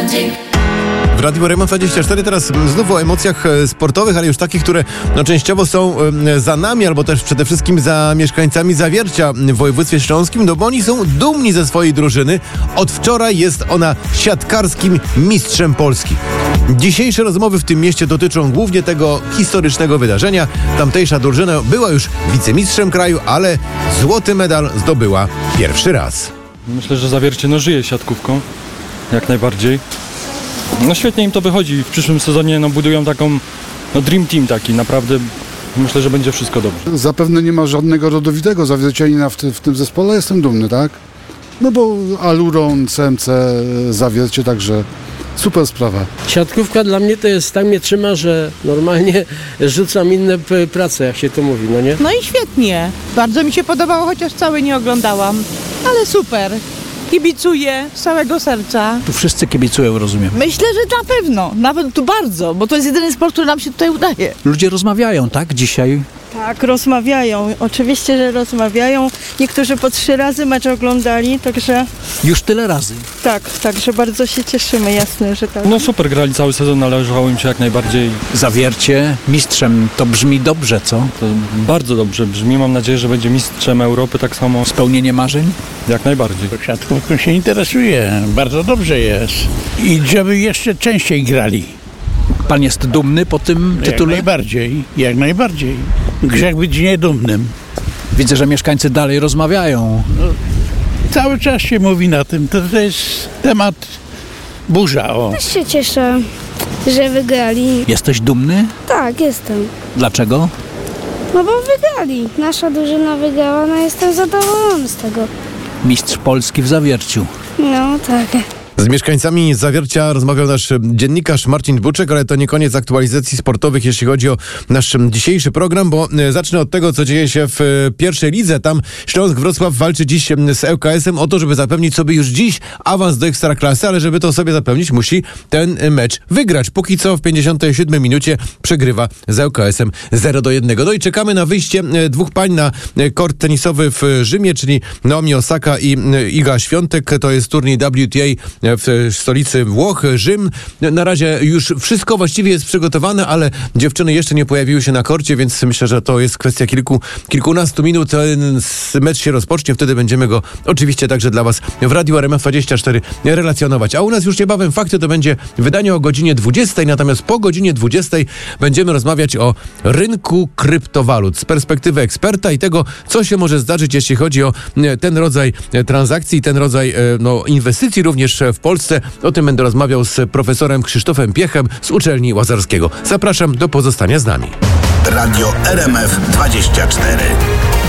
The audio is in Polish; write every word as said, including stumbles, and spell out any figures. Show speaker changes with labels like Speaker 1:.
Speaker 1: Magic.
Speaker 2: W Radiu R M F dwadzieścia cztery teraz znów o emocjach sportowych, ale już takich, które no, częściowo są za nami, albo też przede wszystkim za mieszkańcami Zawiercia w województwie śląskim, no bo oni są dumni ze swojej drużyny. Od wczoraj jest ona siatkarskim mistrzem Polski. Dzisiejsze rozmowy w tym mieście dotyczą głównie tego historycznego wydarzenia. Tamtejsza drużyna była już wicemistrzem kraju, ale złoty medal zdobyła pierwszy raz.
Speaker 3: Myślę, że Zawiercie no, żyje siatkówką, jak najbardziej. No świetnie im to wychodzi. W przyszłym sezonie no, budują taką no, dream team taki. Naprawdę myślę, że będzie wszystko dobrze.
Speaker 4: Zapewne nie ma żadnego rodowitego zawiercianina w, ty, w tym zespole. Jestem dumny, tak? No bo Aluron, C M C, Zawiercie, także super sprawa.
Speaker 5: Siatkówka dla mnie to jest, tak mnie trzyma, że normalnie rzucam inne p- prace, jak się to mówi, no nie?
Speaker 6: No i świetnie. Bardzo mi się podobało, chociaż całe nie oglądałam. Ale super. Kibicuję z całego serca.
Speaker 7: Tu wszyscy kibicują, rozumiem.
Speaker 6: Myślę, że na pewno. Nawet tu bardzo, bo to jest jedyny sport, który nam się tutaj udaje.
Speaker 7: Ludzie rozmawiają, tak? Dzisiaj.
Speaker 8: Tak, rozmawiają. Oczywiście, że rozmawiają. Niektórzy po trzy razy mecz oglądali, także
Speaker 7: Już tyle razy.
Speaker 8: tak, także bardzo się cieszymy, jasne, że tak.
Speaker 3: No super, grali cały sezon, należało im się jak najbardziej.
Speaker 7: Zawiercie mistrzem, to brzmi dobrze, co?
Speaker 3: To bardzo dobrze brzmi. Mam nadzieję, że będzie mistrzem Europy tak samo.
Speaker 7: Spełnienie marzeń?
Speaker 3: Jak najbardziej.
Speaker 9: Siatkówką się interesuje, bardzo dobrze jest. I żeby jeszcze częściej grali.
Speaker 7: Pan jest dumny po tym
Speaker 9: Jak
Speaker 7: tytule?
Speaker 9: najbardziej, jak najbardziej. Grzech być niedumnym.
Speaker 7: Widzę, że mieszkańcy dalej rozmawiają.
Speaker 9: Cały czas się mówi na tym, to, to jest temat burza. O.
Speaker 10: Też się cieszę, że wygrali.
Speaker 7: Jesteś dumny?
Speaker 10: Tak, jestem.
Speaker 7: Dlaczego?
Speaker 10: No bo wygrali. Nasza drużyna wygrała, no jestem zadowolony z tego.
Speaker 7: Mistrz Polski w Zawierciu.
Speaker 10: No tak.
Speaker 2: Z mieszkańcami Zawiercia rozmawiał nasz dziennikarz Marcin Buczek, ale to nie koniec aktualizacji sportowych, jeśli chodzi o nasz dzisiejszy program, bo zacznę od tego, co dzieje się w pierwszej lidze. Tam Śląsk Wrocław walczy dziś z L K S-em o to, żeby zapewnić sobie już dziś awans do Ekstraklasy, ale żeby to sobie zapewnić, musi ten mecz wygrać. Póki co w pięćdziesiątej siódmej minucie przegrywa z L K S-em zero do jednego. No i czekamy na wyjście dwóch pań na kort tenisowy w Rzymie, czyli Naomi Osaka i Iga Świątek. To jest turniej W T A w stolicy Włoch, Rzym. Na razie już wszystko właściwie jest przygotowane, ale dziewczyny jeszcze nie pojawiły się na korcie, więc myślę, że to jest kwestia kilku, kilkunastu minut. Ten mecz się rozpocznie, wtedy będziemy go oczywiście także dla Was w Radiu R M F dwadzieścia cztery relacjonować. A u nas już niebawem fakty to będzie wydanie o godzinie dwudziestej, natomiast po godzinie dwudziestej będziemy rozmawiać o rynku kryptowalut z perspektywy eksperta i tego, co się może zdarzyć, jeśli chodzi o ten rodzaj transakcji, ten rodzaj no, inwestycji również w Polsce. O tym będę rozmawiał z profesorem Krzysztofem Piechem z Uczelni Łazarskiego. Zapraszam do pozostania z nami.
Speaker 11: Radio R M F dwadzieścia cztery.